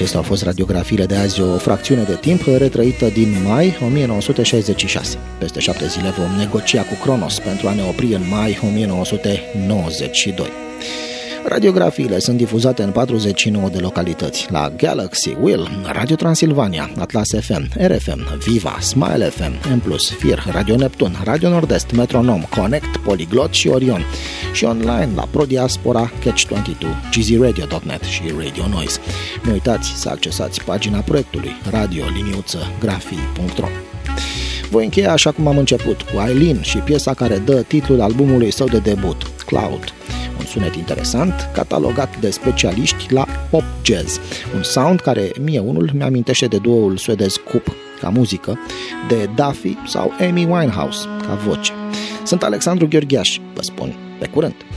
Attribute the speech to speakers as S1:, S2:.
S1: Acestea au fost radiografiile de azi, o fracțiune de timp retrăită din mai 1966. Peste 7 zile vom negocia cu Cronos pentru a ne opri în mai 1992. Radiografiile sunt difuzate în 49 de localități, la Galaxy, Will, Radio Transilvania, Atlas FM, RFM, Viva, Smile FM, M+, Fir, Radio Neptun, Radio Nord-Est, Metronom, Connect, Polyglot și Orion, și online la ProDiaspora, Catch22, gzradio.net și Radio Noise. Nu uitați să accesați pagina proiectului radio-grafii.ro. Voi încheia așa cum am început, cu Aileen și piesa care dă titlul albumului său de debut, Cloud. Un sunet interesant, catalogat de specialiști la pop jazz. Un sound care mie unul mi-amintește de duoul suedez Coop ca muzică, de Duffy sau Amy Winehouse ca voce. Sunt Alexandru Gheorghiaș, vă spun pe curând!